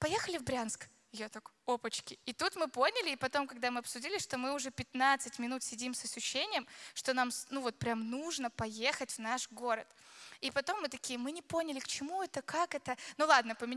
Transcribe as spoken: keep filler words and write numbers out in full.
поехали в Брянск. Я так, опачки. И тут мы поняли, и потом, когда мы обсудили, что мы уже пятнадцать минут сидим с ощущением, что нам, ну вот прям нужно поехать в наш город. И потом мы такие, мы не поняли, к чему это, как это. Ну ладно, поменяли.